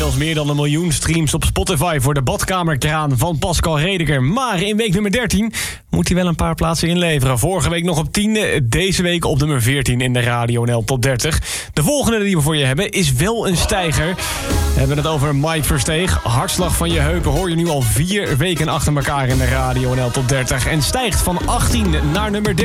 inmiddels meer dan 1 miljoen streams op Spotify voor de badkamerkraan van Pascal Redeker. Maar in week nummer 13 moet hij wel een paar plaatsen inleveren. Vorige week nog op 10e, deze week op nummer 14 in de Radio NL Top 30. De volgende die we voor je hebben is wel een stijger. We hebben het over Mike Versteeg. Hartslag van je heupen hoor je nu al 4 weken achter elkaar in de Radio NL Top 30. En stijgt van 18 naar nummer 13.